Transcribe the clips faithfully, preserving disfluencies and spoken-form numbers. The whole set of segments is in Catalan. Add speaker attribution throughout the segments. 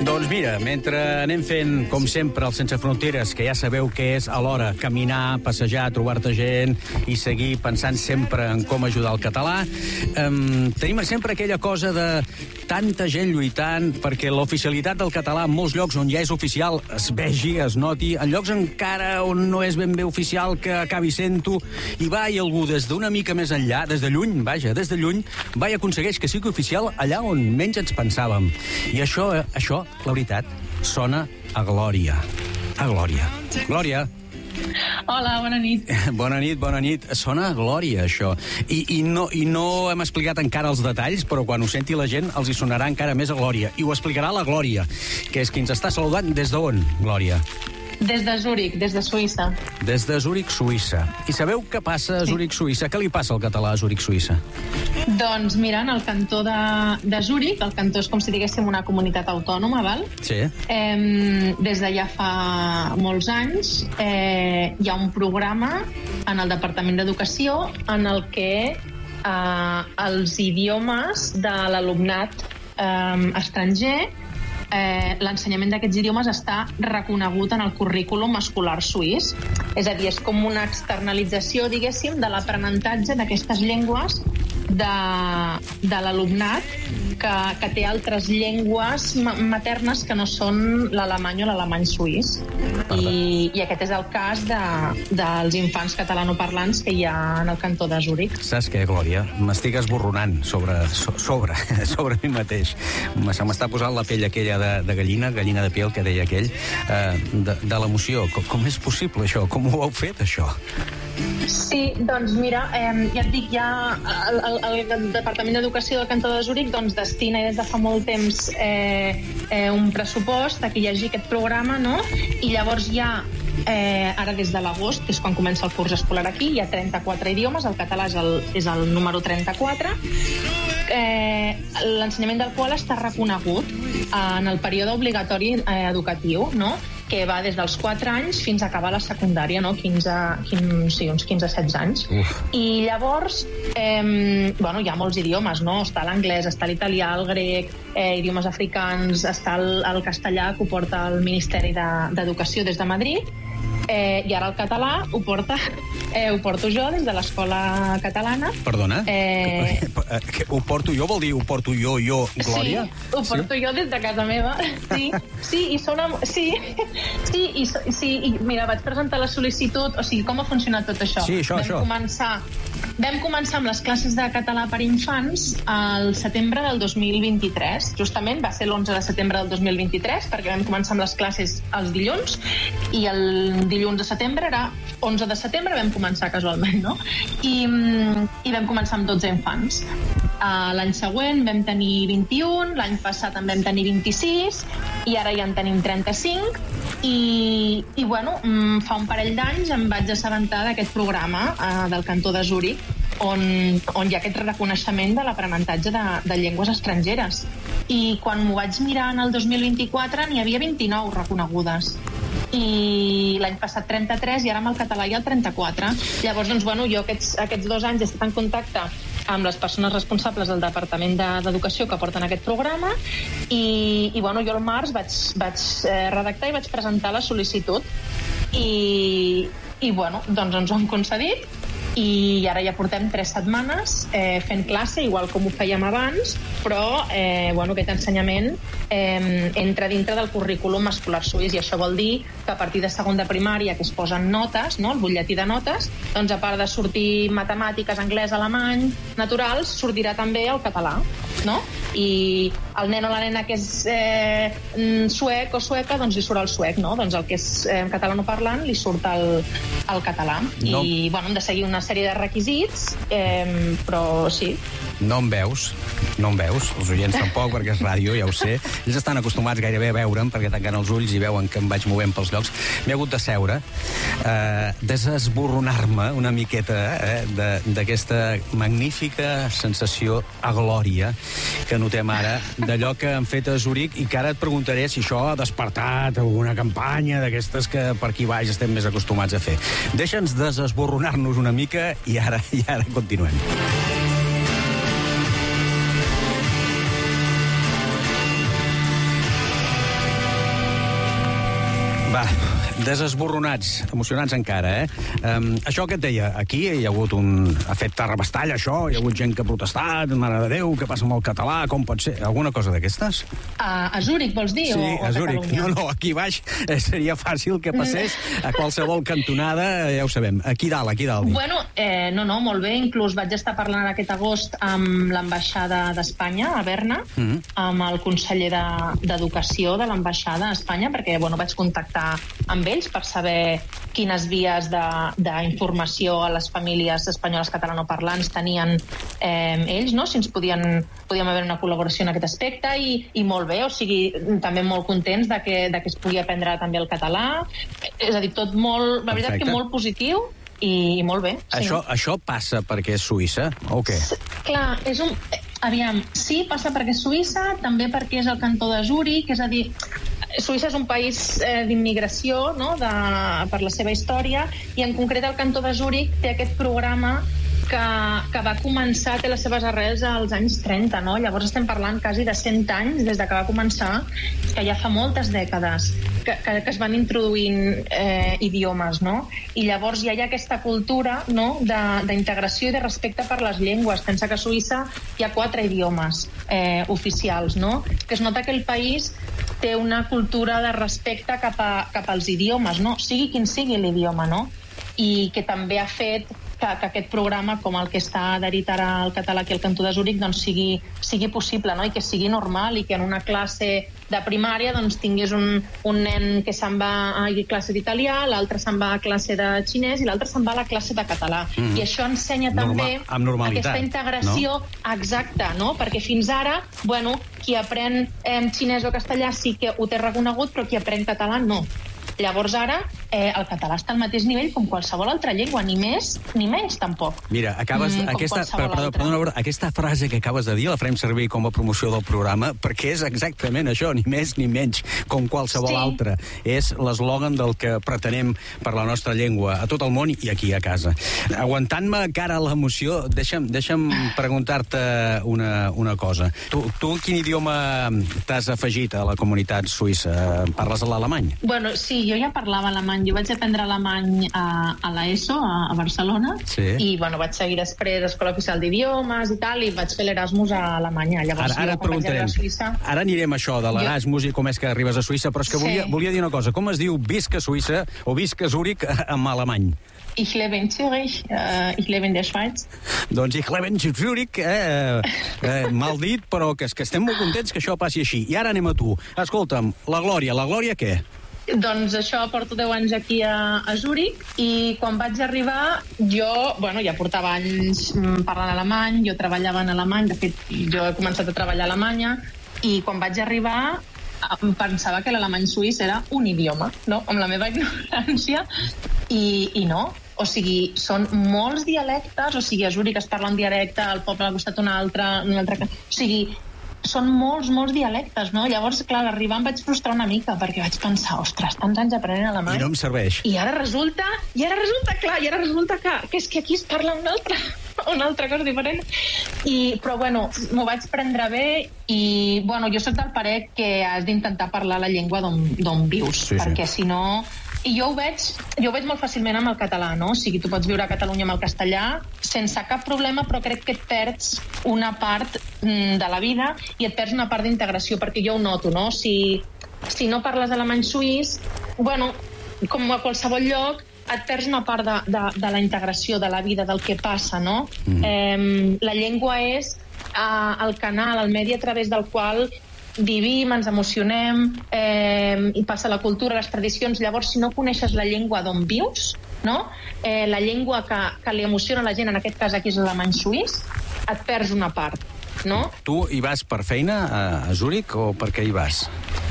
Speaker 1: Doncs mira, mentre anem fent, com sempre, el Sense Fronteres, que ja sabeu què és alhora caminar, passejar, trobar-te gent i seguir pensant sempre en com ajudar el català, um, tenim sempre aquella cosa de tanta gent lluitant perquè l'oficialitat del català en molts llocs on ja és oficial es vegi, es noti, en llocs encara on no és ben bé oficial que acabi sent-ho, i va, i algú des d'una mica més enllà, des de lluny, vaja, des de lluny, va i aconsegueix que sigui oficial allà on menys ens pensàvem. I això, això, la veritat, sona a glòria. A glòria. Glòria.
Speaker 2: Hola, bona nit.
Speaker 1: Bona nit, bona nit. Sona a glòria, això. I, i, no, I no hem explicat encara els detalls, però quan ho senti la gent els hi sonarà encara més a glòria. I ho explicarà la Glòria, que és qui ens està saludant des d'on, Glòria?
Speaker 2: Des de Zúrich, des de Suïssa.
Speaker 1: Des de Zúrich, Suïssa. I sabeu què passa a Zúrich, Suïssa? Què li passa al català a Zúrich, Suïssa?
Speaker 2: Doncs mira, en el cantó de, de Zúrich, el cantó és com si diguéssim una comunitat autònoma, val?
Speaker 1: Sí.
Speaker 2: Eh, des de ja fa molts anys eh, hi ha un programa en el Departament d'Educació en el que eh, els idiomes de l'alumnat eh, estranger Eh, l'ensenyament d'aquests idiomes està reconegut en el currículum escolar suís. És a dir, és com una externalització, diguéssim, de l'aprenentatge d'aquestes llengües de, de l'alumnat que, que té altres llengües maternes que no són l'alemany o l'alemany suís. I, I aquest és el cas de, dels infants catalanoparlants que hi ha en el cantó de Zúrich.
Speaker 1: Saps què, Glòria? M'estic esborronant sobre, so, sobre, sobre mi mateix. Se m'està posant la pell aquella de, de gallina, gallina de piel, que deia aquell, eh, de, de l'emoció. Com, com és possible, això? Com ho heu fet, això?
Speaker 2: Sí, doncs mira, eh, ja et dic, ja el, el, el Departament d'Educació del Cantó de Zúrich doncs, destina des de fa molt temps eh, eh, un pressupost a que hi hagi aquest programa, no? I llavors hi ha, eh, ara des de l'agost, que és quan comença el curs escolar aquí, hi ha trenta-quatre idiomes, el català és el, és el número trenta-quatre, eh, l'ensenyament del qual està reconegut en el període obligatori eh, educatiu, no? Que va des dels quatre anys fins a acabar la secundària, no? quinze, quinze, sí, uns quinze a setze anys. Uf. I llavors, eh, bueno, hi ha molts idiomes, no? Està l'anglès, està l'italià, el grec, eh, idiomes africans, està el, el castellà, que ho porta el Ministeri d'Educació des de Madrid, eh, i ara el català ho porta eh, ho porto jo des de l'escola catalana.
Speaker 1: Perdona?
Speaker 2: Eh...
Speaker 1: Que, ho porto jo vol dir ho porto jo, jo, Glòria?
Speaker 2: Sí, ho porto sí? jo des de casa meva. Sí, sí, i sona... Sí, sí, i, sí, i mira, vaig presentar la sol·licitud, o sigui, com ha funcionat tot això?
Speaker 1: Sí, això,
Speaker 2: vam
Speaker 1: això.
Speaker 2: Començar, vam començar amb les classes de català per infants al setembre del dos mil vint-i-tres. Justament va ser l'onze de setembre del dos mil vint-i-tres, perquè vam començar amb les classes els dilluns, i el dilluns de setembre era onze de setembre, vam començar casualment, no? I, i vam començar amb dotze infants. Uh, l'any següent vam tenir vint-i-un, l'any passat en vam tenir vint-i-sis, i ara ja en tenim trenta-cinc, i, i bueno, fa un parell d'anys em vaig assabentar d'aquest programa uh, del Cantó de Zúrich, on, on hi ha aquest reconeixement de l'aprenentatge de, de llengües estrangeres. I quan m'ho vaig mirar en el dos mil vint-i-quatre n'hi havia vint-i-nou reconegudes. I l'any passat trenta-tres, i ara amb el català hi ha el trenta-quatre. Llavors, doncs, bueno, jo aquests, aquests dos anys he estat en contacte amb les persones responsables del Departament d'Educació que porten aquest programa, i, i bueno, jo al març vaig, vaig eh, redactar i vaig presentar la sol·licitud, i, i bueno, doncs ens ho han concedit, i ara ja portem tres setmanes eh, fent classe, igual com ho fèiem abans, però eh, bueno, aquest ensenyament eh, entra dintre del currículum escolar suís, i això vol dir que a partir de segon de primària, que es posen notes, no? El butlletí de notes, doncs a part de sortir matemàtiques, anglès, alemany, naturals, sortirà també el català, no? I el nen o la nena que és eh, suec o sueca, doncs li surt el suec, no? Doncs el que és eh, catalanoparlant li surt el, el català. No. I bueno, hem de seguir una sèrie de requisits, eh, però sí.
Speaker 1: No em veus, no em veus, els oients tampoc, perquè és ràdio, ja ho sé. Ells estan acostumats gairebé a veure'm, perquè tanquen els ulls i veuen que em vaig movent pels llocs. M'he hagut de seure, eh, desesborronar-me una miqueta eh, d'aquesta magnífica sensació a glòria que notem ara, d'allò que han fet a Zúrich, i que ara et preguntaré si això ha despertat alguna campanya d'aquestes que per aquí baix estem més acostumats a fer. Deixa'ns desesborronar-nos una mica i ara, i ara continuem. Va, desesborronats, emocionants encara, eh? Um, això que et deia, aquí hi ha hagut un efecte rebastall, això, hi ha hagut gent que ha protestat, mare de Déu, què passa amb el català, com pot ser? Alguna cosa d'aquestes?
Speaker 2: A, a Zúrich, vols dir?
Speaker 1: Sí,
Speaker 2: o, o
Speaker 1: a Zúrich.
Speaker 2: Catalunya?
Speaker 1: No, no, aquí baix eh, seria fàcil que passés a qualsevol cantonada, ja ho sabem. Aquí dalt, aquí dalt.
Speaker 2: Bueno, eh, no, no, molt bé. Inclús vaig estar parlant aquest agost amb l'ambaixada d'Espanya, a Berna, mm -hmm. amb el conseller d'Educació de, de l'ambaixada a Espanya, perquè, bueno, vaig contactar amb ells per saber quines vies d'informació a les famílies espanyoles catalanoparlants tenien eh, ells, no? Si ens podien, podíem haver una col·laboració en aquest aspecte, i, i molt bé, o sigui, també molt contents de que, de que es pugui aprendre també el català. És a dir, tot molt, la veritat que molt positiu i, i molt bé. Sí.
Speaker 1: Això, això passa perquè és Suïssa, o què?
Speaker 2: Clar, és un... Aviam, sí, passa perquè és Suïssa, també perquè és el cantó de Zúrich, és a dir, Suïssa és un país eh, d'immigració, no?, de, per la seva història, i en concret el cantó de Zúrich té aquest programa que, que va començar, té les seves arrels als anys trenta, no? Llavors estem parlant quasi de cent anys des de que va començar, que ja fa moltes dècades que, que, que es van introduint eh, idiomes, no? I llavors ja hi ha aquesta cultura, no?, d'integració i de respecte per les llengües. Pensa que a Suïssa hi ha quatre idiomes eh, oficials, no?, que es nota que el país té una cultura de respecte cap, a, cap als idiomes, no?, sigui quin sigui l'idioma, no?, i que també ha fet que, que aquest programa, com el que està adherit ara al català aquí al cantó de Zúrich, doncs sigui, sigui possible, no?, i que sigui normal, i que en una classe de primària doncs tingués un, un nen que se'n va a classe d'italià, l'altre se'n va a classe de xinès i l'altre se'n va a la classe de català. Mm. I això ensenya també
Speaker 1: Norma,
Speaker 2: aquesta integració, no? Exacta, no? Perquè fins ara, bueno, qui aprèn eh, xinès o castellà sí que ho té reconegut, però qui aprèn català no. Llavors ara eh, el català està al mateix nivell com qualsevol altra llengua, ni més ni menys tampoc.
Speaker 1: Mira, acabes mm, aquesta, per, perdó, perdó, aquesta frase que acabes de dir la farem servir com a promoció del programa, perquè és exactament això, ni més ni menys com qualsevol sí. altra. És l'eslògan del que pretenem per la nostra llengua a tot el món i aquí a casa. Aguantant-me cara a l'emoció, deixa'm, deixa'm preguntar-te una, una cosa. Tu, tu quin idioma t'has afegit a la comunitat suïssa? Parles l'alemany?
Speaker 2: Bueno, sí, jo ja parlava alemany. Jo vaig aprendre alemany a, a l'ESO, a, a Barcelona, sí. i bueno, vaig seguir després a Escola Oficial d'Idiomes i tal, i vaig fer l'Erasmus a Alemanya. Llavors,
Speaker 1: ara, ara
Speaker 2: jo, quan vaig arribar a Suïssa...
Speaker 1: Ara anirem a això de l'Erasmus jo... i com és que arribes a Suïssa, però és que sí. volia, volia dir una cosa. Com es diu visca Suïssa o visca Zúrich en alemany?
Speaker 2: Ich lebe in Zürich, uh, ich lebe in der Schweiz.
Speaker 1: Doncs ich lebe in Zürich, eh, eh, mal dit, però que, que estem molt contents que això passi així. I ara anem a tu. Escolta'm, la Glòria, la Glòria què?
Speaker 2: Doncs això, porto deu anys aquí a, a Zúrich, i quan vaig arribar jo, bueno, ja portava anys parlant alemany, jo treballava en alemany, de fet jo he començat a treballar a Alemanya, i quan vaig arribar em pensava que l'alemany suís era un idioma, no?, amb la meva ignorància, i, i no. O sigui, són molts dialectes, o sigui, a Zúrich es parla un dialecte, al poble al costat un altre, un altre... O sigui, són molts, molts dialectes, no? Llavors, clar, al arribar em vaig frustrar una mica, perquè vaig pensar, ostres, tants anys aprenent alemany...
Speaker 1: I no em serveix.
Speaker 2: I ara resulta, i ara resulta, clar, i ara resulta que, que és que aquí es parla una altra, una altra cosa diferent. I, però, bueno, m'ho vaig prendre bé i, bueno, jo soc del parer que has d'intentar parlar la llengua d'on vius, sí, perquè sí. si no... I jo ho veig, jo ho veig molt fàcilment amb el català, no? O sigui, tu pots viure a Catalunya amb el castellà sense cap problema, però crec que et perds una part mm, de la vida i et perds una part d'integració, perquè jo ho noto, no? Si, si no parles alemany suís, bueno, com a qualsevol lloc, et perds una part de, de, de la integració, de la vida, del que passa, no? Mm. Eh, la llengua és eh, el canal, el medi a través del qual vivim, ens emocionem, eh, i passa la cultura, les tradicions. Llavors, si no coneixes la llengua d'on vius, no? eh, la llengua que, que li emociona a la gent, en aquest cas aquí és l'alemany suís, et perds una part, no?
Speaker 1: Tu hi vas per feina a, a Zúrich o per què hi vas?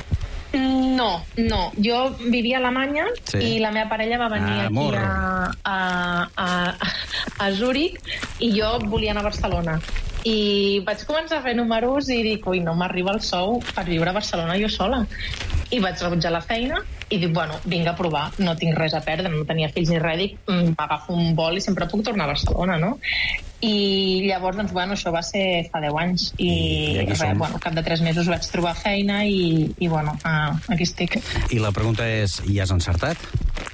Speaker 2: No, no. Jo vivia a Alemanya, sí. i la meva parella va venir ah, aquí a, a, a, a Zúrich, i jo volia anar a Barcelona. I vaig començar a fer números i dic, ui, no m'arriba el sou per viure a Barcelona jo sola. I vaig rebutjar la feina i dic, bueno, vinc a provar, no tinc res a perdre, no tenia fills ni res, dic, agafo un vol i sempre puc tornar a Barcelona, no? I llavors, doncs, bueno, això va ser fa deu anys. I, I res, bueno, al cap de tres mesos vaig trobar feina i, i bueno, uh, aquí estic.
Speaker 1: I la pregunta és, hi has encertat?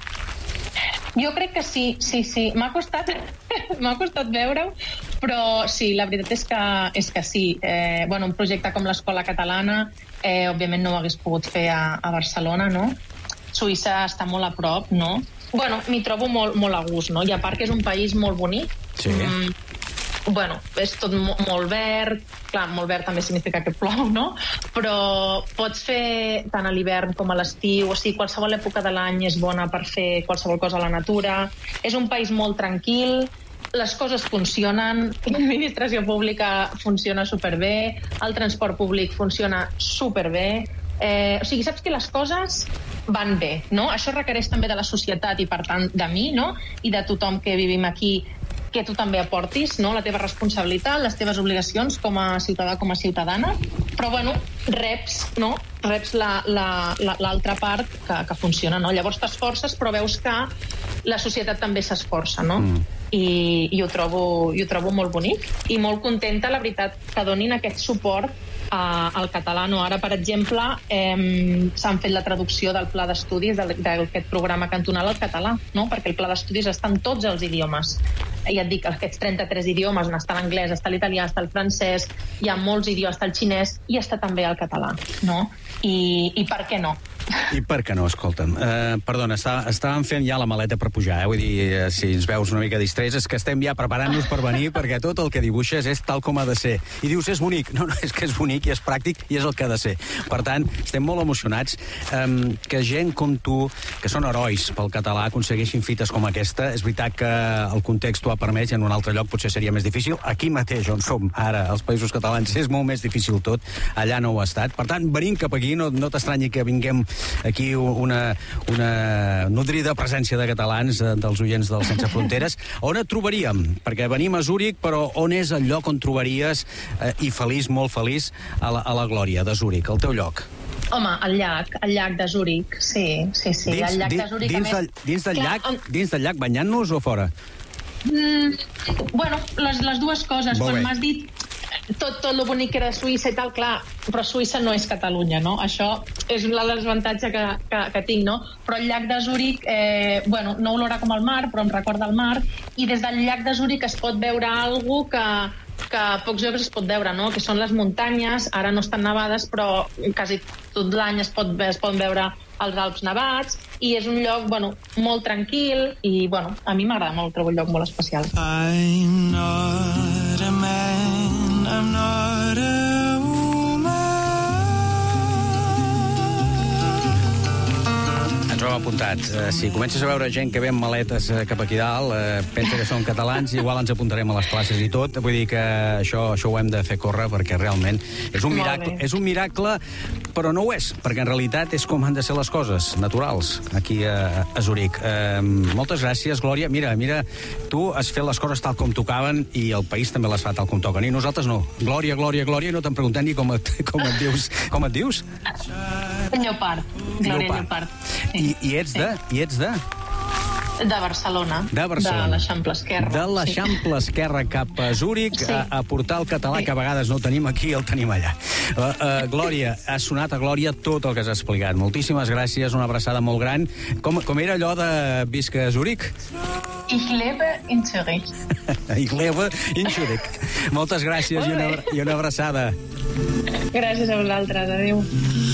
Speaker 2: Jo crec que sí, sí, sí. M'ha costat, m'ha costat veure-ho, però sí, la veritat és que, és que sí. Eh, bueno, un projecte com l'Escola Catalana, eh, òbviament no ho hagués pogut fer a, a Barcelona, no? Suïssa està molt a prop, no? Bueno, m'hi trobo molt, molt a gust, no? I a part que és un país molt bonic.
Speaker 1: Sí.
Speaker 2: Mm, bueno, és tot mo- molt verd. Clar, molt verd també significa que plou, no? Però pots fer tant a l'hivern com a l'estiu, o sigui, qualsevol època de l'any és bona per fer qualsevol cosa a la natura. És un país molt tranquil, les coses funcionen, l'administració pública funciona superbé, el transport públic funciona superbé. Eh, o sigui, saps que les coses van bé, no? Això requereix també de la societat i, per tant, de mi, no? I de tothom que vivim aquí, que tu també aportis, no? La teva responsabilitat, les teves obligacions com a ciutadà, com a ciutadana, però, bueno, reps, no? Reps la, la, la, l'altra part que, que funciona, no? Llavors t'esforces, però veus que la societat també s'esforça, no? Mm. I, i ho trobo, i ho trobo molt bonic i molt contenta, la veritat, que donin aquest suport Uh, al català, no? Ara, per exemple, eh, s'han fet la traducció del pla d'estudis d'aquest programa cantonal al català, no? Perquè el pla d'estudis està en tots els idiomes. Ja et dic, aquests trenta-tres idiomes, on està l'anglès, està l'italià, està el francès, hi ha molts idiomes, està el xinès, i està també el català, no? I, i per què no?
Speaker 1: I per què no, escolta'm? Uh, perdona, està, estàvem fent ja la maleta per pujar, eh? Vull dir, uh, si ens veus una mica distrets, és que estem ja preparant-nos per venir, perquè tot el que dibuixes és tal com ha de ser. I dius, és bonic. No, no, és que és bonic i és pràctic i és el que ha de ser. Per tant, estem molt emocionats um, que gent com tu, que són herois pel català, aconsegueixin fites com aquesta. És veritat que el context ho ha permès i en un altre lloc potser seria més difícil. Aquí mateix, on som ara, als Països Catalans, és molt més difícil tot. Allà no ho ha estat. Per tant, venint cap aquí, no, no t'estranyi que vinguem aquí una, una nodrida presència de catalans, eh, dels oients del Sense Fronteres. On et trobaríem? Perquè venim a Zúrich, però on és el lloc on trobaries, eh, i feliç, molt feliç, a la, a la Glòria de Zúrich, el teu lloc?
Speaker 2: Home, el llac, el llac de Zúrich, sí, sí, sí.
Speaker 1: Dins,
Speaker 2: el llac
Speaker 1: dins,
Speaker 2: de Zúrich,
Speaker 1: dins, del, dins, del
Speaker 2: clar,
Speaker 1: llac,
Speaker 2: on...
Speaker 1: dins del llac banyant-nos o fora?
Speaker 2: Mm, bueno, les, les dues coses.
Speaker 1: Molt
Speaker 2: Quan
Speaker 1: bé.
Speaker 2: m'has dit tot, tot lo bonic que era Suïssa i tal, clar, però Suïssa no és Catalunya, no? Això és un desavantatge que, que, que tinc, no? Però el llac de Zúrich, eh, bueno, no olora com el mar, però em recorda el mar, i des del llac de Zúrich es pot veure algo que, que a pocs llocs es pot veure, no? Que són les muntanyes, ara no estan nevades, però quasi tot l'any es, pot, es poden veure els Alps nevats, i és un lloc, bueno, molt tranquil, i, bueno, a mi m'agrada molt, trobo un lloc molt especial.
Speaker 3: I'm not a man, I'm not a woman.
Speaker 1: Ens ho hem apuntat. Uh, si comences a veure gent que ve amb maletes uh, cap aquí dalt, uh, pensa que són catalans, igual ens apuntarem a les classes i tot. Vull dir que això, això ho hem de fer córrer, perquè realment és un miracle, és un miracle, però no ho és, perquè en realitat és com han de ser les coses, naturals, aquí a, a Zúrich. Uh, moltes gràcies, Glòria. Mira, mira, tu has fet les coses tal com tocaven i el país també les fa tal com toquen, i nosaltres no. Glòria, Glòria, Glòria, no t'hem preguntat ni com et, com et dius. Com et dius?
Speaker 2: Lleopard, Glòria Lleopard.
Speaker 1: I, i ets de? I ets de?
Speaker 2: De Barcelona.
Speaker 1: De Barcelona.
Speaker 2: De l'Eixample Esquerra.
Speaker 1: De l'Eixample sí. Esquerra cap a Zúrich, sí. a, a portar el català, sí. Que a vegades no el tenim aquí, el tenim allà. Uh, uh, Glòria, has sonat a Glòria tot el que has explicat. Moltíssimes gràcies, una abraçada molt gran. Com, com era allò de visca a Zúrich?
Speaker 2: Ich lebe in Zürich.
Speaker 1: Ich lebe in Zúrich. Moltes gràcies i una, i una abraçada.
Speaker 2: Gràcies a vosaltres, adéu.